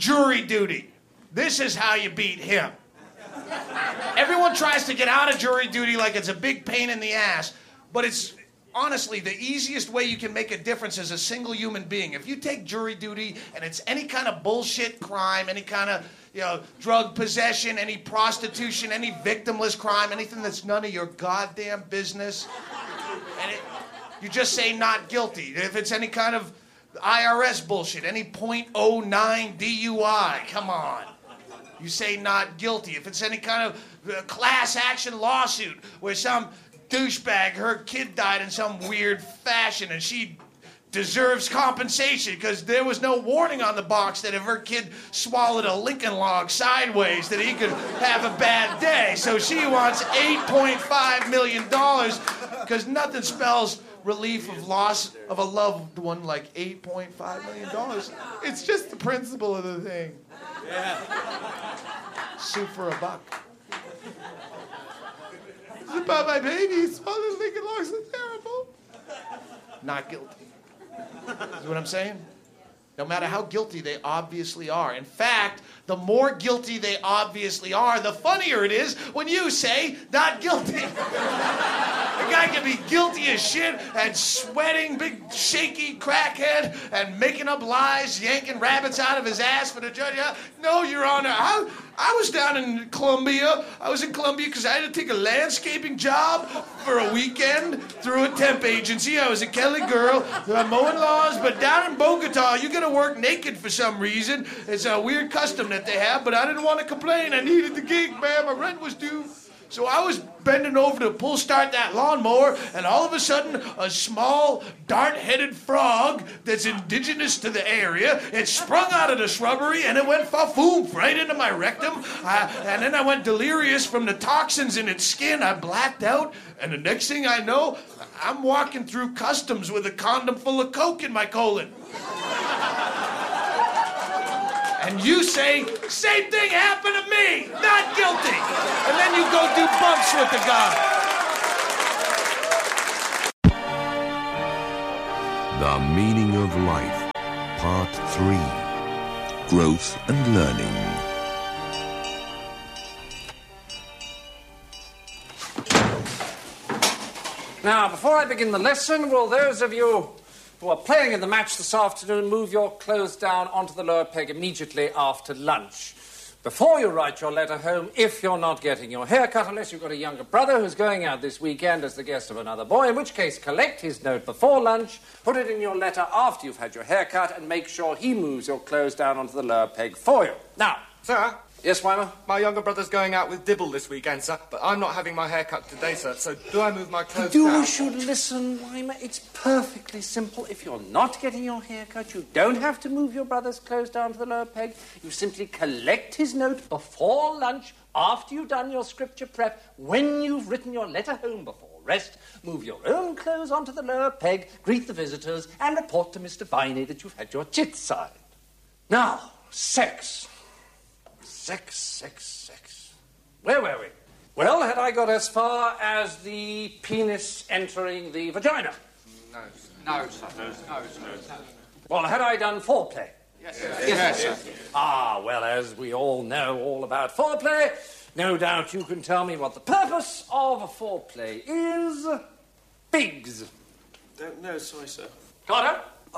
jury duty. This is how you beat him. Everyone tries to get out of jury duty like it's a big pain in the ass, but it's honestly the easiest way you can make a difference as a single human being. If you take jury duty and it's any kind of bullshit crime, any kind of drug possession, any prostitution, any victimless crime, anything that's none of your goddamn business, and you just say not guilty. If it's any kind of IRS bullshit, any .09 DUI, come on. You say not guilty. If it's any kind of class action lawsuit where some douchebag, her kid died in some weird fashion and she deserves compensation because there was no warning on the box that if her kid swallowed a Lincoln log sideways that he could have a bad day. So she wants $8.5 million because nothing spells relief of loss of a loved one like $8.5 million. It's just the principle of the thing. Yeah. Soup for a buck. It's about my baby. He swallowed Lincoln logs. It's terrible. Not guilty. See what I'm saying? No matter how guilty they obviously are. In fact, the more guilty they obviously are, the funnier it is when you say not guilty. The guy can be guilty as shit and sweating, big shaky crackhead and making up lies, yanking rabbits out of his ass for the judge. No, Your Honor, I was down in Colombia. I was in Colombia because I had to take a landscaping job for a weekend through a temp agency. I was a Kelly girl. I'm mowing lawns, but down in Bogota, you gotta work naked for some reason. It's a weird custom that they have, but I didn't want to complain. I needed the gig, man. My rent was due. So I was bending over to pull start that lawnmower, and all of a sudden, a small, dart-headed frog that's indigenous to the area, it sprung out of the shrubbery, and it went fa-foom right into my rectum. And then I went delirious from the toxins in its skin. I blacked out, and the next thing I know, I'm walking through customs with a condom full of coke in my colon. And you say, same thing happened to me, not guilty. And then you go do bumps with the guy. The Meaning of Life, Part 3, Growth and Learning. Now, before I begin the lesson, will those of you who are playing in the match this afternoon move your clothes down onto the lower peg immediately after lunch? Before you write your letter home, if you're not getting your hair cut, unless you've got a younger brother who's going out this weekend as the guest of another boy, in which case collect his note before lunch, put it in your letter after you've had your hair cut, and make sure he moves your clothes down onto the lower peg for you. Now, Sir? Yes, Weimer? My younger brother's going out with Dibble this weekend, sir, but I'm not having my hair cut today, sir, so do I move my clothes down? You should listen, Weimer. It's perfectly simple. If you're not getting your hair cut, you don't have to move your brother's clothes down to the lower peg. You simply collect his note before lunch, after you've done your scripture prep, when you've written your letter home before rest, move your own clothes onto the lower peg, greet the visitors, and report to Mr. Viney that you've had your chit signed. Now, sex. Sex. Where were we? Well, had I got as far as the penis entering the vagina? No, sir. Well, had I done foreplay? Yes, sir. Ah, well, as we all know all about foreplay, no doubt you can tell me what the purpose of a foreplay is. Biggs. Don't know, sorry, sir. Carter?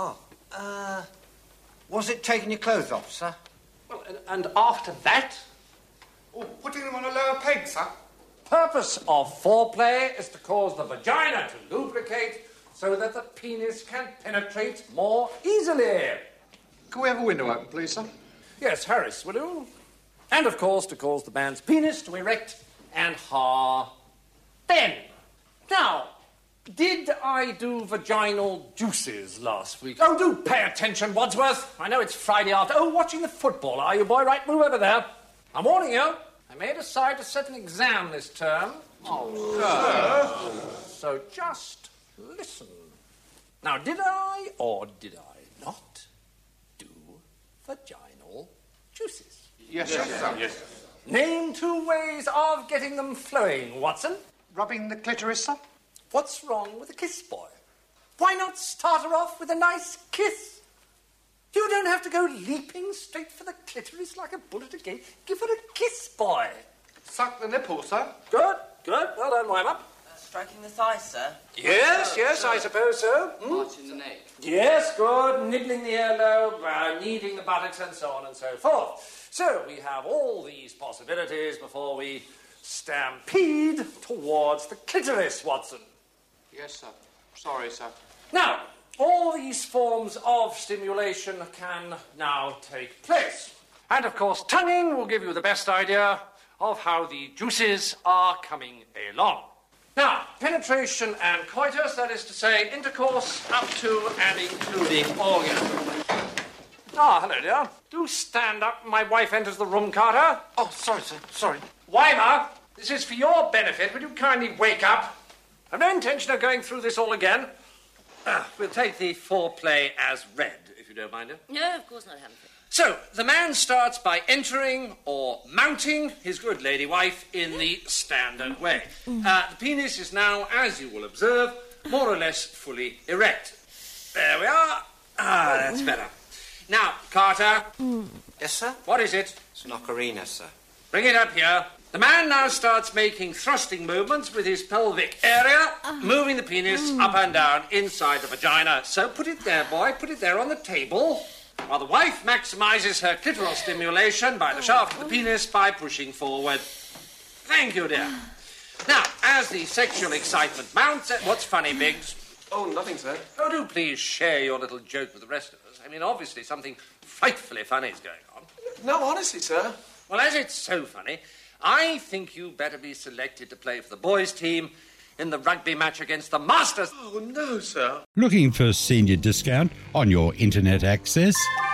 Was it taking your clothes off, sir? Well, and after that? Oh, putting them on a lower peg, sir. Purpose of foreplay is to cause the vagina to lubricate so that the penis can penetrate more easily. Can we have a window open, please, sir? Yes, Harris, will you? And, of course, to cause the man's penis to erect and then. Now, did I do vaginal juices last week? Oh, do pay attention, Wadsworth. I know it's Friday after. Oh, watching the football, are you, boy? Right, move over there. I'm warning you. I may decide to set an exam this term. Oh, sir. So just listen. Now, did I or did I not do vaginal juices? Yes, sir. Yes. Name 2 ways of getting them flowing, Watson. Rubbing the clitoris, sir? What's wrong with a kiss, boy? Why not start her off with a nice kiss? You don't have to go leaping straight for the clitoris like a bullet again. Give her a kiss, boy. Suck the nipple, sir. Good, good. Well done, Wymer. Striking the thigh, sir? Yes, I suppose so. Marching the neck. Yes, good. Nibbling the earlobe, kneading the buttocks, and so on and so forth. So we have all these possibilities before we stampede towards the clitoris, Watson. Yes, sir. Sorry, sir. Now, all these forms of stimulation can now take place. And, of course, tonguing will give you the best idea of how the juices are coming along. Now, penetration and coitus, that is to say, intercourse up to and including orgasm. Ah, hello, dear. Do stand up. My wife enters the room, Carter. Oh, sorry, sir. Sorry. Wymer, this is for your benefit. Would you kindly wake up? I've no intention of going through this all again. We'll take the foreplay as read, if you don't mind it. No, of course not, Humphrey. So, the man starts by entering or mounting his good lady wife in the standard way. The penis is now, as you will observe, more or less fully erect. There we are. That's better. Now, Carter. Yes, sir? What is it? It's an ocarina, sir. Bring it up here. The man now starts making thrusting movements with his pelvic area, moving the penis up and down inside the vagina. So put it there, boy. Put it there on the table. While the wife maximizes her clitoral stimulation by the shaft of the penis by pushing forward. Thank you, dear. Now, as the sexual excitement mounts... What's funny, Biggs? Oh, nothing, sir. Oh, do please share your little joke with the rest of us. I mean, obviously something frightfully funny is going on. No, honestly, sir. Well, as it's so funny, I think you better be selected to play for the boys' team in the rugby match against the Masters. Oh, no, sir. Looking for a senior discount on your internet access?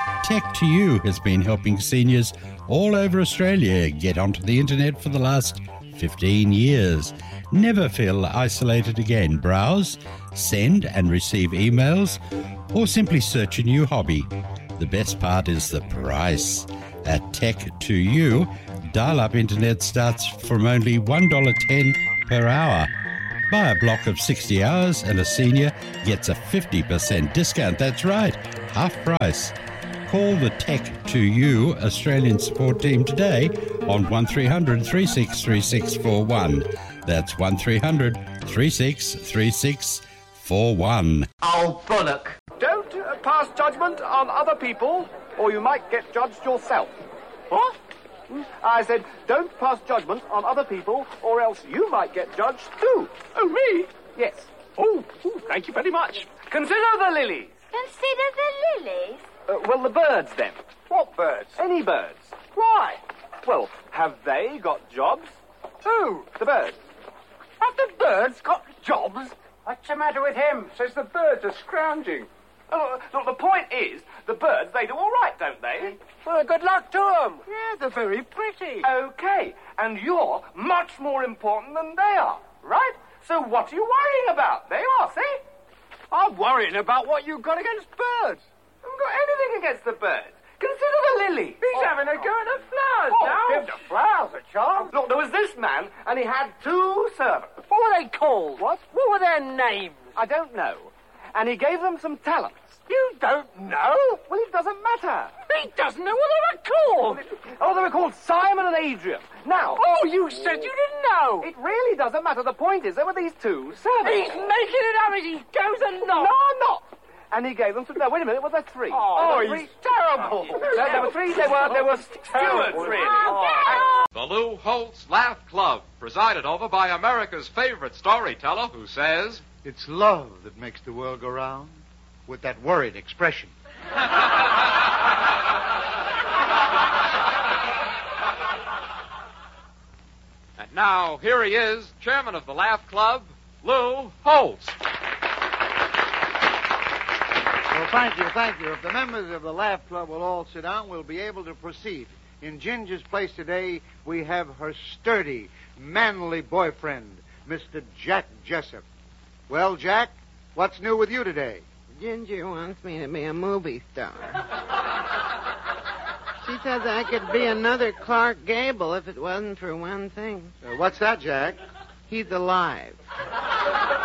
Tech2U has been helping seniors all over Australia get onto the internet for the last 15 years. Never feel isolated again. Browse, send and receive emails, or simply search a new hobby. The best part is the price. At Tech2U, dial-up internet starts from only $1.10 per hour. Buy a block of 60 hours and a senior gets a 50% discount. That's right, half price. Call the Tech2U Australian support team today on 1300 363641. That's 1300 363641. Oh, bollock. Don't pass judgment on other people, or you might get judged yourself. What? I said, don't pass judgment on other people, or else you might get judged too. Oh, me? Yes. Oh, thank you very much. Consider the lilies. Consider the lilies? Well, the birds, then. What birds? Any birds. Why? Well, have they got jobs? Who? The birds. Have the birds got jobs? What's the matter with him? Says the birds are scrounging. Look, the point is, the birds, they do all right, don't they? Well, good luck to them. Yeah, they're very pretty. OK, and you're much more important than they are, right? So what are you worrying about? They are, see? I'm worrying about what you've got against birds. I haven't got anything against the birds. Consider the lily. He's having a go at the flowers now. Give the flowers a chance. Look, there was this man, and he had 2 servants. What were they called? What were their names? I don't know. And he gave them some talents. You don't know? Well, it doesn't matter. He doesn't know what they were called. Oh, they were called Simon and Adrian. Now... Oh, you said you didn't know. It really doesn't matter. The point is, there were these 2 servants. He's making it up as he goes along. No, I'm not. And he gave them some... No, wait a minute. Was there 3? Oh, he's terrible. No, there were 3. They were stewards, really. The Lou Holtz Laugh Club, presided over by America's favorite storyteller who says... It's love that makes the world go round, with that worried expression. And now, here he is, chairman of the Laugh Club, Lou Holtz. Well, thank you. If the members of the Laugh Club will all sit down, we'll be able to proceed. In Ginger's place today, we have her sturdy, manly boyfriend, Mr. Jack Jessup. Well, Jack, what's new with you today? Ginger wants me to be a movie star. She says I could be another Clark Gable if it wasn't for one thing. What's that, Jack? He's alive.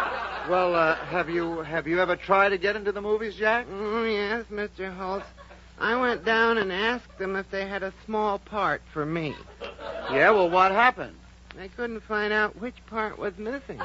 Well, have you ever tried to get into the movies, Jack? Oh, yes, Mr. Holtz. I went down and asked them if they had a small part for me. Yeah, well, what happened? They couldn't find out which part was missing.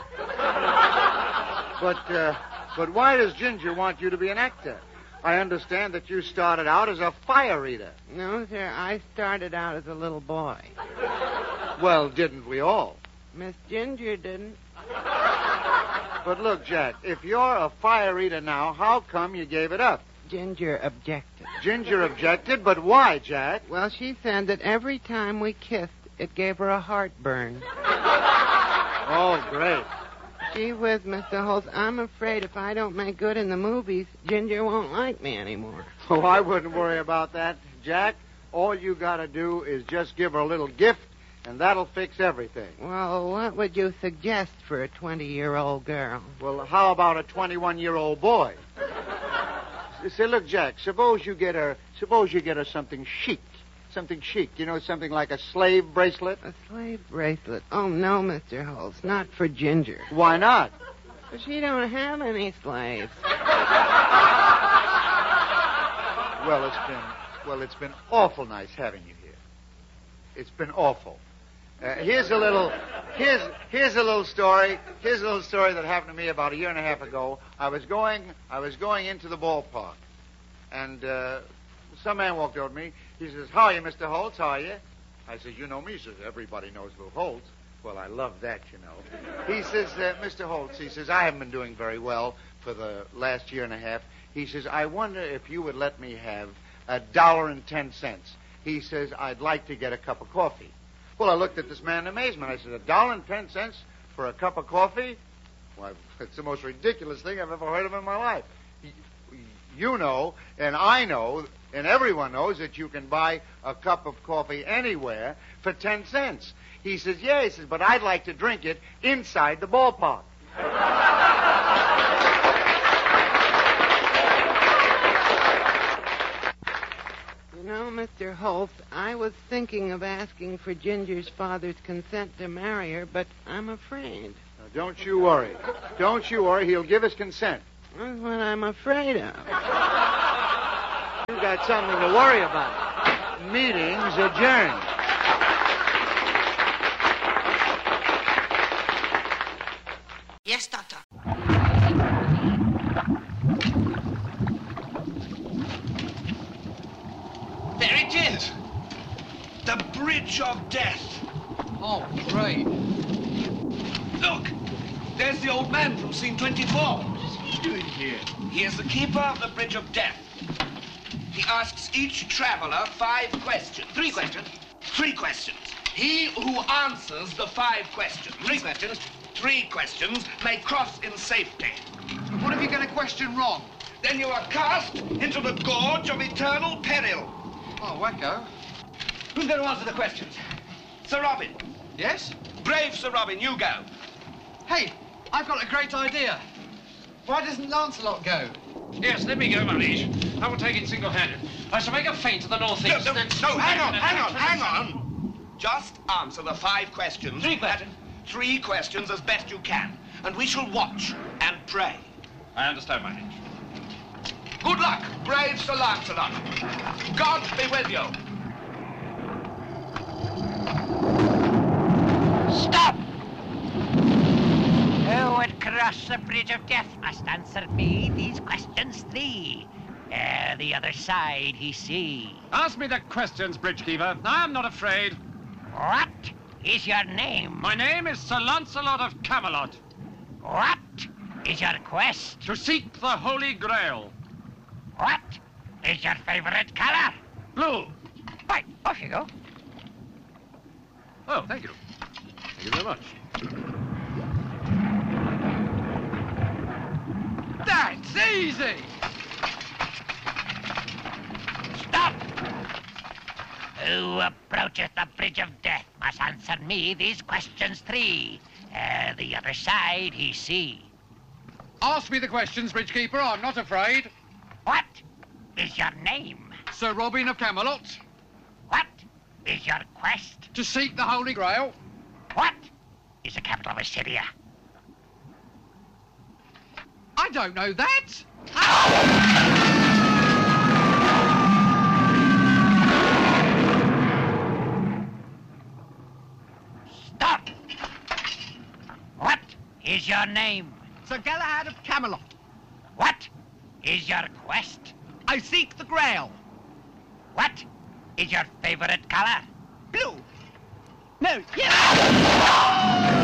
But why does Ginger want you to be an actor? I understand that you started out as a fire eater. No, sir, I started out as a little boy. Well, didn't we all? Miss Ginger didn't. But look, Jack, if you're a fire eater now, how come you gave it up? Ginger objected. Ginger objected, but why, Jack? Well, she said that every time we kissed, it gave her a heartburn. Oh, great. Gee whiz, Mr. Holtz, I'm afraid if I don't make good in the movies, Ginger won't like me anymore. Oh, I wouldn't worry about that, Jack. All you gotta do is just give her a little gift, and that'll fix everything. Well, what would you suggest for a 20-year-old girl? Well, how about a 21-year-old boy? Say, look, Jack, suppose you get her something chic. Something chic. You know, something like a slave bracelet? A slave bracelet? Oh, no, Mr. Holtz. Not for Ginger. Why not? But she don't have any slaves. Well, it's been awful nice having you here. It's been awful. Here's a little story. Here's a little story that happened to me about a year and a half ago. I was going into the ballpark, and some man walked over to me. He says, "How are you, Mr. Holtz? How are you?" I said, "You know me." He says, "Everybody knows Lou Holtz." Well, I love that, you know. He says, "Mr. Holtz," he says, "I haven't been doing very well for the last year and a half." He says, "I wonder if you would let me have $1.10. He says, "I'd like to get a cup of coffee." Well, I looked at this man in amazement. I said, $1.10 for a cup of coffee? Why, it's the most ridiculous thing I've ever heard of in my life. You know, and I know, and everyone knows that you can buy a cup of coffee anywhere for 10 cents. He says, "Yeah," he says, "but I'd like to drink it inside the ballpark." You know, Mr. Holtz, I was thinking of asking for Ginger's father's consent to marry her, but I'm afraid. Now, don't you worry. Don't you worry. He'll give his consent. That's what I'm afraid of. You got something to worry about. Meeting's adjourned. Yes, Doctor. There it is. The Bridge of Death. Oh, great. Look, there's the old man from scene 24. What is he doing here? He is the keeper of the Bridge of Death. He asks each traveler 5 questions. 3 questions. 3 questions. He who answers the 5 questions. 3 questions. 3 questions may cross in safety. What if you get a question wrong? Then you are cast into the gorge of eternal peril. Oh, wacko. Who's going to answer the questions? Sir Robin. Yes? Brave Sir Robin, you go. Hey, I've got a great idea. Why doesn't Lancelot go? Yes, let me go, my liege. I will take it single-handed. I shall make a feint to the northeast. No, hang on. Just answer the 5 questions. 3 questions. 3 questions as best you can. And we shall watch and pray. I understand, my liege. Good luck, brave Sir Lancelot. God be with you. Stop! Who would cross the Bridge of Death must answer me these questions 3. Ere the other side he see. Ask me the questions, Bridgekeeper. I am not afraid. What is your name? My name is Sir Lancelot of Camelot. What is your quest? To seek the Holy Grail. What is your favorite color? Blue. Right, off you go. Oh, thank you. Thank you very much. That's easy! Stop! Who approacheth the Bridge of Death must answer me these questions 3. Ere the other side he see. Ask me the questions, Bridgekeeper. I'm not afraid. What is your name? Sir Robin of Camelot. What is your quest? To seek the Holy Grail. What is the capital of Assyria? I don't know that. your name? Sir Galahad of Camelot. What is your quest? I seek the Grail. What is your favorite color? Blue. No, yellow.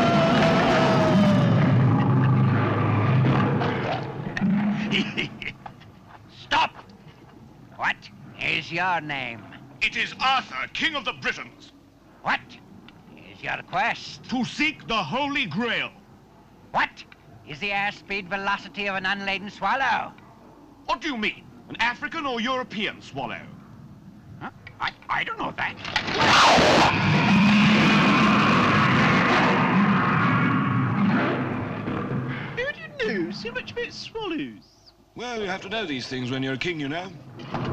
Stop! What is your name? It is Arthur, King of the Britons. What is your quest? To seek the Holy Grail. What is the airspeed velocity of an unladen swallow? What do you mean? An African or European swallow? Huh? I don't know that. Who do you know so much about swallows? Well, you have to know these things when you're a king, you know.